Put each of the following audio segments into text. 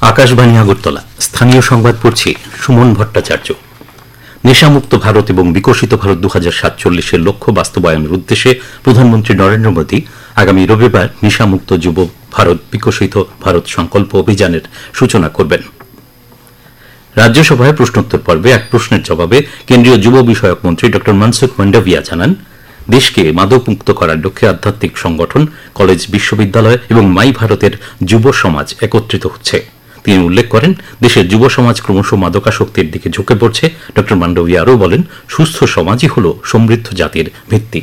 আকাশবাণী আগরতলা স্থানীয় সংবাদ পড়ছি সুমন ভট্টাচার্য। নেশামুক্ত ভারত এবং বিকশিত ভারত 2047-এর লক্ষ্য বাস্তবায়নের উদ্দেশ্যে প্রধানমন্ত্রী নরেন্দ্র মোদী আগামী রবিবার নেশামুক্ত যুব ভারত বিকশিত ভারত সংকল্প অভিযানের সূচনা করবেন। রাজ্যসভায় প্রশ্নোত্তর পর্বে এক প্রশ্নের জবাবে কেন্দ্রীয় যুব বিষয়ক মন্ত্রী ড মনসুখ মান্ডাভিয়া জানান, দেশকে মাদকমুক্ত করার লক্ষ্যে আধ্যাত্মিক সংগঠন, কলেজ, বিশ্ববিদ্যালয় এবং মাই ভারতের যুব সমাজ একত্রিত হচ্ছে। তিনি উল্লেখ করেন, দেশের যুব সমাজ ক্রমশ মাদকাসক্তির দিকে ঝুঁকে পড়ছে। ড মান্ডাভিয়া আরও বলেন, সুস্থ সমাজই হল সমৃদ্ধ জাতির ভিত্তি।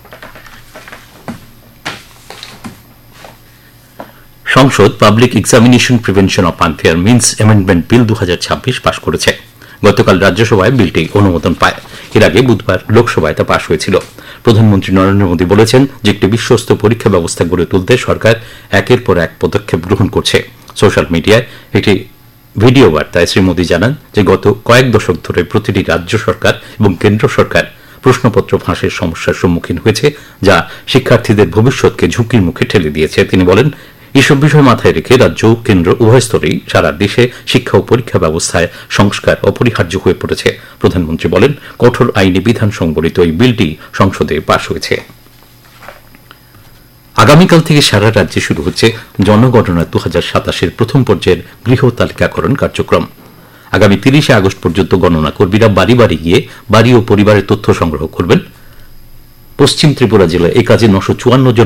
সংসদ public examination prevention of unfair means amendment bill 2026 পাশ করেছে। গতকাল রাজ্যসভায় বিলটি অনুমোদন পায়। এর আগে বুধবার লোকসভায় তা পাশ হয়েছিল। প্রধানমন্ত্রী নরেন্দ্র মোদী বলেছেন যে একটি বিশ্বস্ত পরীক্ষা ব্যবস্থা গড়ে তুলতে সরকার একের পর এক পদক্ষেপ গ্রহণ করছে। সোশ্যাল মিডিয়ায় একটি ভিডিও বার্তায় শ্রী মোদী জানান যে গত কয়েক দশক ধরে প্রতিটি রাজ্য সরকার এবং কেন্দ্র সরকার প্রশ্নপত্র ফাঁসের সমস্যার সম্মুখীন হয়েছে, যা শিক্ষার্থীদের ভবিষ্যৎকে ঝুঁকির মুখে ঠেলে দিয়েছে। তিনি বলেন, এসব বিষয় মাথায় রেখে রাজ্য ও কেন্দ্র উভয় স্তরেই সারা দেশে শিক্ষা ও পরীক্ষা ব্যবস্থায় সংস্কার অপরিহার্য হয়ে পড়েছে। প্রধানমন্ত্রী বলেন, কঠোর আইনি বিধান সংবলিত এই বিলটি সংসদে পাশ হয়েছে। আগামীকাল থেকে সারা রাজ্যে শুরু হচ্ছে জনগণনা 2027-এর প্রথম পর্যায়ের গৃহ তালিকাকরণ কার্যক্রম। আগামী 30 আগস্ট পর্যন্ত গণনা কর্মীরা বাড়ি বাড়ি গিয়ে বাড়ি ও পরিবারের তথ্য সংগ্রহ করবেন। পশ্চিম ত্রিপুরা জেলায় এ কাজে 954 জন